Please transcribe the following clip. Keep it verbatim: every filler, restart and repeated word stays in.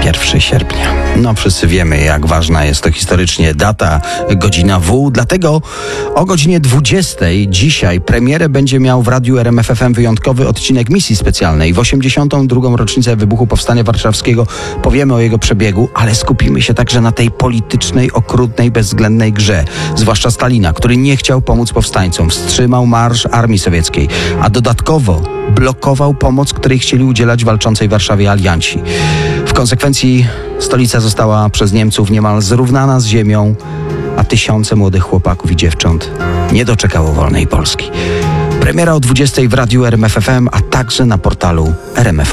pierwszego sierpnia. No wszyscy wiemy, jak ważna jest to historycznie data, godzina W, dlatego o godzinie dwudziestej dzisiaj premierę będzie miał w Radiu R M F F M wyjątkowy odcinek misji specjalnej. W osiemdziesiątą drugą rocznicę wybuchu Powstania Warszawskiego powiemy o jego przebiegu, ale skupimy się także na tej politycznej, okrutnej, bezwzględnej grze. Zwłaszcza Stalina, który nie chciał pomóc powstańcom, wstrzymał marsz armii sowieckiej, a dodatkowo blokował pomoc, której chcieli udzielać walczącej w Warszawie alianci. W konsekwencji stolica została przez Niemców niemal zrównana z ziemią, a tysiące młodych chłopaków i dziewcząt nie doczekało wolnej Polski. Premiera o dwudziestej w Radiu R M F F M, a także na portalu R M F.